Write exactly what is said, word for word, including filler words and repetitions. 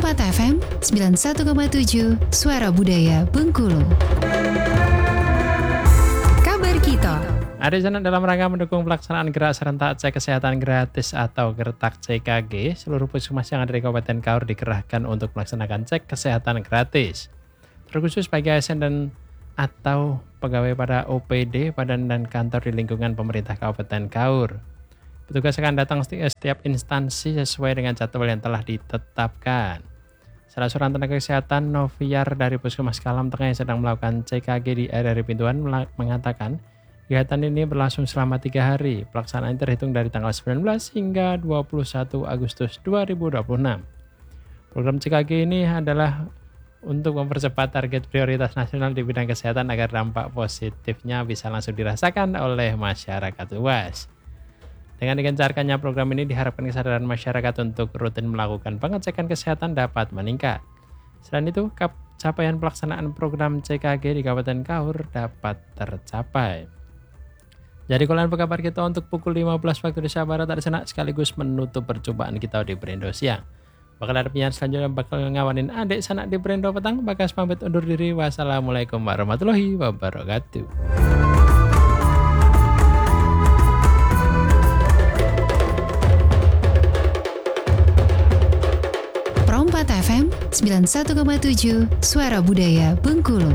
empat F M sembilan puluh satu koma tujuh Suara Budaya Bengkulu. Kabar kita. Ada sana dalam rangka mendukung pelaksanaan gerak serentak cek kesehatan gratis atau Gertak C K G, seluruh puskesmas yang ada di Kabupaten Kaur dikerahkan untuk melaksanakan cek kesehatan gratis. Terkhusus bagi A S N dan atau pegawai pada O P D, badan dan kantor di lingkungan pemerintah Kabupaten Kaur. Petugas akan datang setiap instansi sesuai dengan jadwal yang telah ditetapkan. Salah seorang tenaga kesehatan Noviar dari Puskesmas Kalam Tengah yang sedang melakukan C K G di R R I Pintuan mengatakan kegiatan ini berlangsung selama tiga hari. Pelaksanaan terhitung dari tanggal sembilan belas hingga dua puluh satu Agustus dua ribu dua puluh enam. Program C K G ini adalah untuk mempercepat target prioritas nasional di bidang kesehatan agar dampak positifnya bisa langsung dirasakan oleh masyarakat luas. Dengan digencarkannya program ini diharapkan kesadaran masyarakat untuk rutin melakukan pengecekan kesehatan dapat meningkat. Selain itu, capaian pelaksanaan program C K G di Kabupaten Kaur dapat tercapai. Jadi kalian kabar kita untuk pukul lima belas waktu Indonesia Barat ada sana sekaligus menutup perjumpaan kita di Brendo Siang. Bakal ada penyiar selanjutnya bakal ngawanin adik sanak di Brendo Petang. Bagas pamit undur diri. Wassalamualaikum warahmatullahi wabarakatuh. Pro empat F M sembilan puluh satu koma tujuh Suara Budaya Bengkulu.